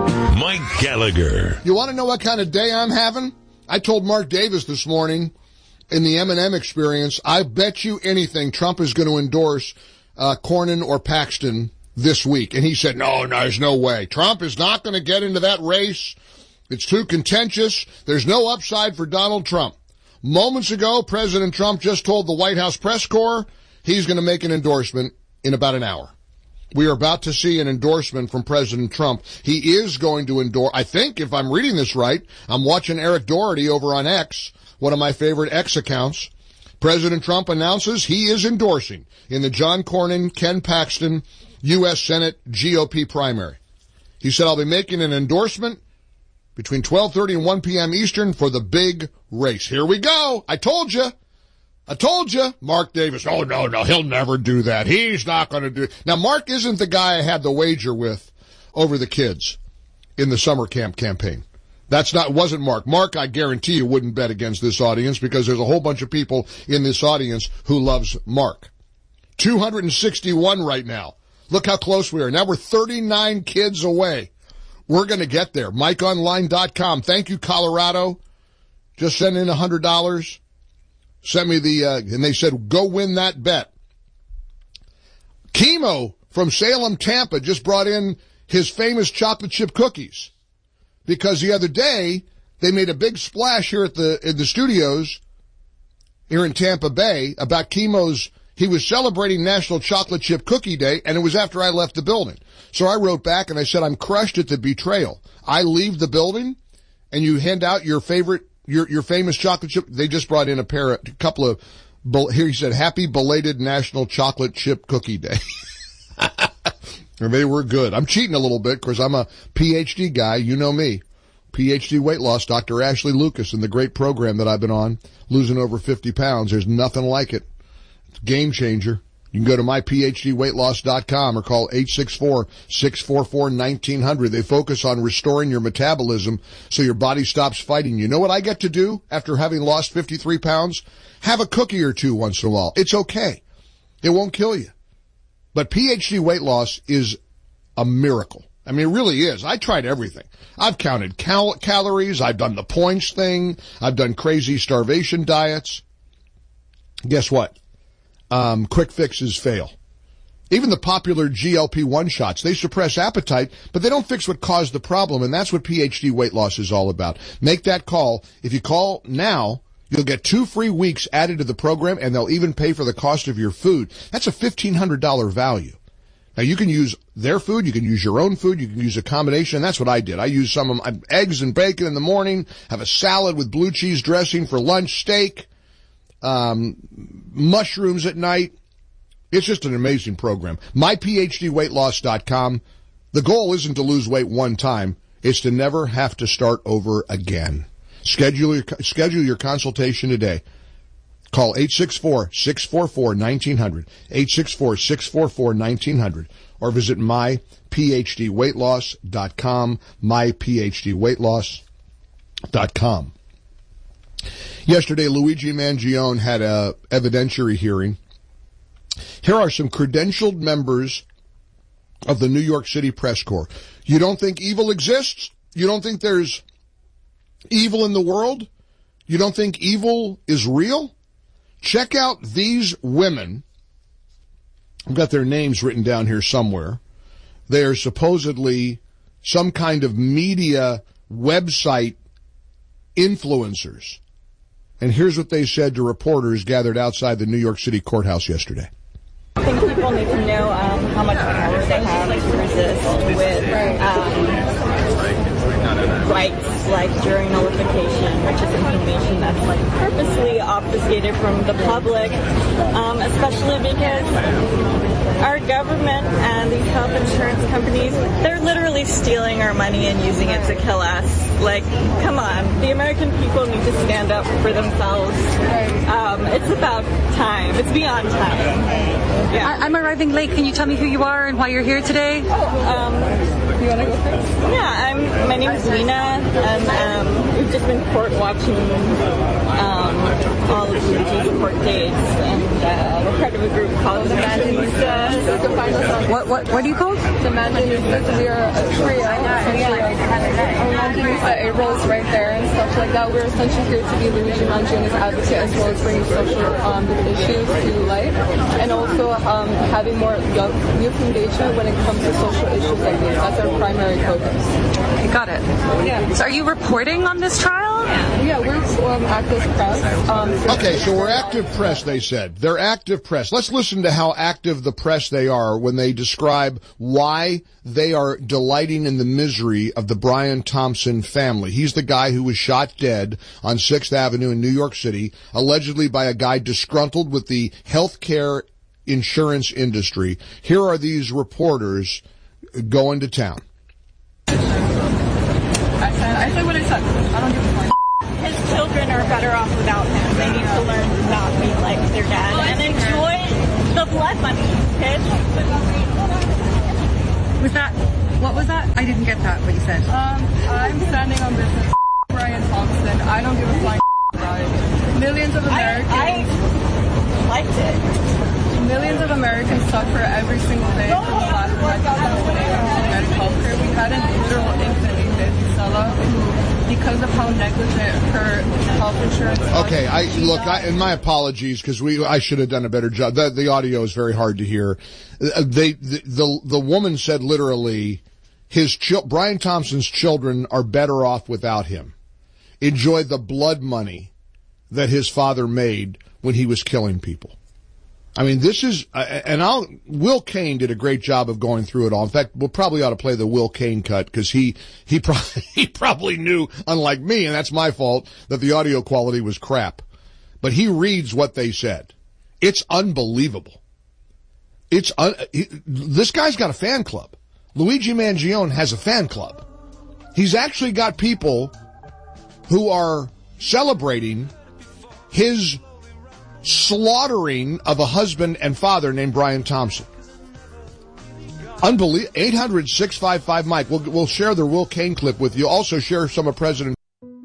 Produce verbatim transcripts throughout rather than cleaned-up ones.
Mike Gallagher. You want to know what kind of day I'm having? I told Mark Davis this morning in the M and M experience, I bet you anything Trump is going to endorse uh, Cornyn or Paxton this week. And he said, no, no, there's no way. Trump is not going to get into that race. It's too contentious. There's no upside for Donald Trump. Moments ago, President Trump just told the White House press corps he's going to make an endorsement in about an hour. We are about to see an endorsement from President Trump. He is going to endorse, I think, if I'm reading this right, I'm watching Eric Doherty over on X, one of my favorite X accounts. President Trump announces he is endorsing in the John Cornyn, Ken Paxton, U S Senate G O P primary. He said, I'll be making an endorsement between twelve thirty and one p.m. Eastern for the big race. Here we go. I told you. I told you, Mark Davis, oh, no, no, he'll never do that. He's not going to do it. Now, Mark isn't the guy I had the wager with over the kids in the summer camp campaign. That's not, wasn't Mark. Mark, I guarantee you, wouldn't bet against this audience because there's a whole bunch of people in this audience who loves Mark. two hundred sixty-one right now. Look how close we are. Now we're thirty-nine kids away. We're going to get there. Mike Online dot com. Thank you, Colorado. Just send in one hundred dollars. Sent me the, uh, and they said, go win that bet. Chemo from Salem, Tampa just brought in his famous chocolate chip cookies because the other day they made a big splash here at the, in the studios here in Tampa Bay about Chemo's, he was celebrating National Chocolate Chip Cookie Day and it was after I left the building. So I wrote back and I said, I'm crushed at the betrayal. I leave the building and you hand out your favorite Your your famous chocolate chip. They just brought in a pair, a couple of. Here he said, "Happy belated National Chocolate Chip Cookie Day." And they were good. I'm cheating a little bit because I'm a P H D guy. You know me, P H D weight loss. Doctor Ashley Lucas and the great program that I've been on, losing over fifty pounds. There's nothing like it. It's a game changer. You can go to my P H D weight loss dot com or call eight six four, six four four, one nine zero zero. They focus on restoring your metabolism so your body stops fighting. You know what I get to do after having lost fifty-three pounds? Have a cookie or two once in a while. It's okay. It won't kill you. But P H D weight loss is a miracle. I mean, it really is. I tried everything. I've counted cal- calories. I've done the points thing. I've done crazy starvation diets. Guess what? Um, quick fixes fail. Even the popular G L P one shots, they suppress appetite, but they don't fix what caused the problem, and that's what P H D weight loss is all about. Make that call. If you call now, you'll get two free weeks added to the program, and they'll even pay for the cost of your food. That's a fifteen hundred dollars value. Now, you can use their food, you can use your own food, you can use a combination, and that's what I did. I used some of my eggs and bacon in the morning, have a salad with blue cheese dressing for lunch, steak, Um, mushrooms at night. It's just an amazing program. my P H D weight loss dot com. The goal isn't to lose weight one time. It's to never have to start over again. Schedule your, schedule your consultation today. Call eight six four, six four four, one nine zero zero, eight six four, six four four, one nine zero zero, or visit my P H D weight loss dot com, my P H D weight loss dot com. Yesterday, Luigi Mangione had a evidentiary hearing. Here are some credentialed members of the New York City Press Corps. You don't think evil exists? You don't think there's evil in the world? You don't think evil is real? Check out these women. I've got their names written down here somewhere. They are supposedly some kind of media website influencers. And here's what they said to reporters gathered outside the New York City courthouse yesterday. I think people need to know um, how much power they have to resist with um, rights like jury nullification, which is information that's like purposely obfuscated from the public, um, especially because our government and these health insurance companies, they're literally stealing our money and using it to kill us. Like, come on. The American people need to stand up for themselves. Um, it's about time. It's beyond time. Yeah. I- I'm arriving late. Can you tell me who you are and why you're here today? Um, you want to go first? Yeah, I'm, my name is Lena, and um, we've just been court watching um, all of Luigi's court dates, and uh, we're part of a group called the Mandanistas. What, what, what are you called? The Mandanistas. We are a trio. liberals right there and stuff like that. We're essentially here to be Luigi Mangioni's advocate as well as bringing social um, issues to light, and also um, having more young, youth engagement when it comes to social issues like these. That's our primary focus. Okay, got it. Yeah. So are you reporting on this trial? Yeah, we're um, active press. Um, Okay, so we're active press, they said. They're active press. Let's listen to how active the press they are when they describe why they are delighting in the misery of the Brian Thompson family. He's the guy who was shot dead on sixth Avenue in New York City, allegedly by a guy disgruntled with the healthcare insurance industry. Here are these reporters going to town. I said, I said what I said. I don't give a fuck. His children are better off without him. They need to learn to not be like their dad and enjoy the blood money, bitch. Was that, what was that? I didn't get that, what you said. Um, I'm standing on business. Brian Thompson. I don't give a flying about it. Millions of Americans. I, I liked it. Millions of Americans suffer every single day from the lack of medical health care. We had an literal infant named Isabella who, because of how negligent her health insurance was. Okay, I look, I, and my apologies because we I should have done a better job. The, the audio is very hard to hear. Uh, They the, the the woman said literally, his chil- Brian Thompson's children are better off without him. Enjoy the blood money that his father made when he was killing people. I mean, this is, uh, and I'll, Will Kane did a great job of going through it all. In fact, we'll probably ought to play the Will Kane cut because he, he probably, he probably knew, unlike me, and that's my fault, that the audio quality was crap. But he reads what they said. It's unbelievable. It's, un, he, this guy's got a fan club. Luigi Mangione has a fan club. He's actually got people who are celebrating his slaughtering of a husband and father named Brian Thompson. Unbelievable. eight hundred, six five five, Mike. We'll, we'll share the Will Kane clip with you. Also share some of President.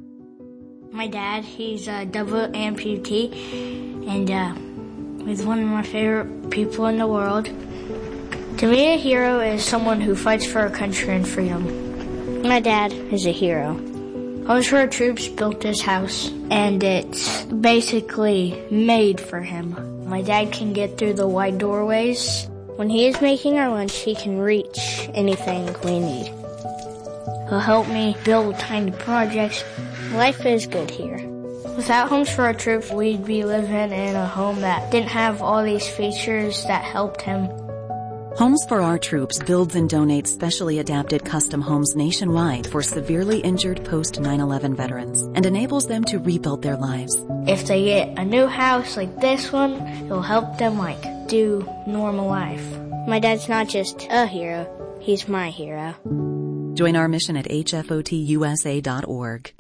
My dad, he's a double amputee, and uh, he's one of my favorite people in the world. To me, a hero is someone who fights for our country and freedom. My dad is a hero. Homes for Our Troops built this house, and it's basically made for him. My dad can get through the wide doorways. When he is making our lunch, he can reach anything we need. He'll help me build tiny projects. Life is good here. Without Homes for Our Troops, we'd be living in a home that didn't have all these features that helped him. Homes for Our Troops builds and donates specially adapted custom homes nationwide for severely injured post nine eleven veterans and enables them to rebuild their lives. If they get a new house like this one, it'll help them, like, do normal life. My dad's not just a hero, he's my hero. Join our mission at H F O T U S A dot org.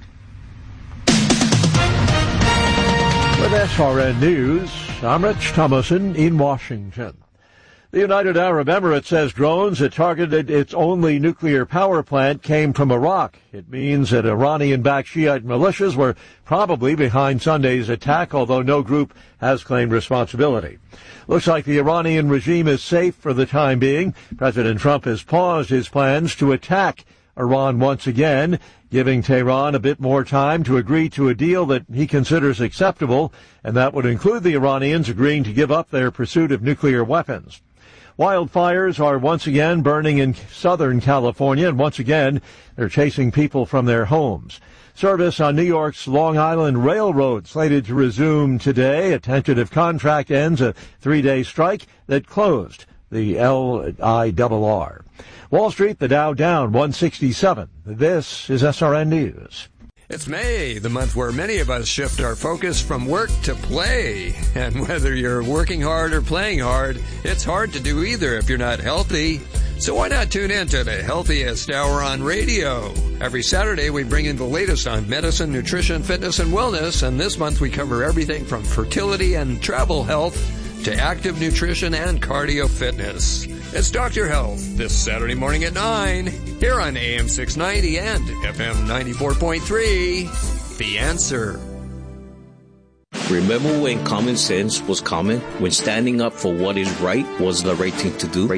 With S R N News, I'm Rich Thomason in Washington. The United Arab Emirates says drones that targeted its only nuclear power plant came from Iraq. It means that Iranian-backed Shiite militias were probably behind Sunday's attack, although no group has claimed responsibility. Looks like the Iranian regime is safe for the time being. President Trump has paused his plans to attack Iran once again, giving Tehran a bit more time to agree to a deal that he considers acceptable, and that would include the Iranians agreeing to give up their pursuit of nuclear weapons. Wildfires are once again burning in Southern California, and once again, they're chasing people from their homes. Service on New York's Long Island Railroad slated to resume today. A tentative contract ends a three-day strike that closed the L I R R. Wall Street, the Dow down one sixty-seven. This is S R N News. It's May, the month where many of us shift our focus from work to play. And whether you're working hard or playing hard, it's hard to do either if you're not healthy. So why not tune in to the healthiest hour on radio? Every Saturday we bring in the latest on medicine, nutrition, fitness, and wellness. And this month we cover everything from fertility and travel health to active nutrition and cardio fitness. It's Doctor Health this Saturday morning at nine here on A M six ninety and F M ninety-four point three. The Answer. Remember when common sense was common? When standing up for what is right was the right thing to do? Right thing to do.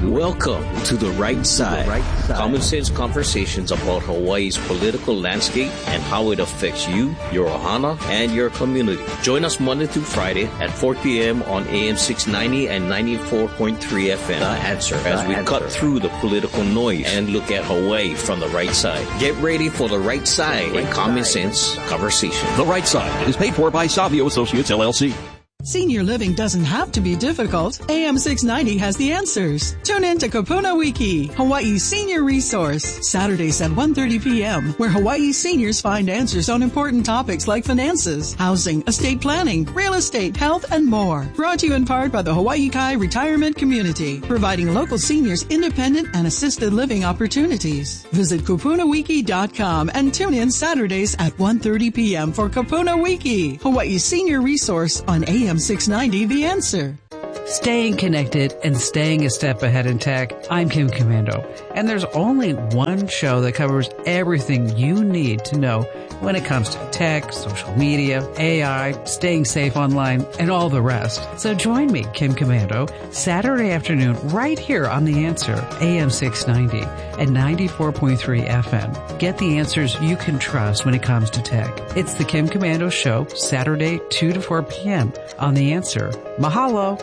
Welcome to The Right Side. The right side. Common sense conversations about Hawaii's political landscape and how it affects you, your ohana, and your community. Join us Monday through Friday at four p.m. on A M six ninety and ninety-four point three F M. The Answer, as the we answer. cut through the political noise and look at Hawaii from the right side. Get ready for The Right Side, right a common side. sense conversation. The Right Side is paid for by Savio Associates, L L C. Senior living doesn't have to be difficult. A M six ninety has the answers. Tune in to Kapuna Wiki, Hawaii's senior resource, Saturdays at one thirty p.m., where Hawaii seniors find answers on important topics like finances, housing, estate planning, real estate, health, and more. Brought to you in part by the Hawaii Kai Retirement Community, providing local seniors independent and assisted living opportunities. Visit kupuna wiki dot com and tune in Saturdays at one thirty p.m. for Kapuna Wiki, Hawaii's senior resource on A M six ninety, The Answer. Staying connected and staying a step ahead in tech. I'm Kim Commando, and there's only one show that covers everything you need to know when it comes to tech, social media, A I, staying safe online, and all the rest. So join me, Kim Commando, Saturday afternoon right here on The Answer, A M six ninety and ninety-four point three F M. Get the answers you can trust when it comes to tech. It's the Kim Commando Show, Saturday, two to four p.m. on The Answer. Mahalo!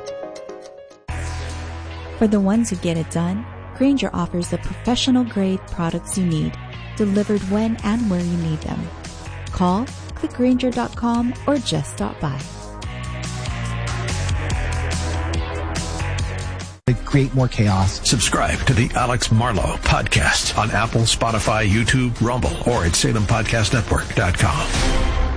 For the ones who get it done, Grainger offers the professional-grade products you need, delivered when and where you need them. Call, click Grainger dot com, or just stop by. Create more chaos. Subscribe to the Alex Marlowe Podcast on Apple, Spotify, YouTube, Rumble, or at Salem Podcast Network dot com.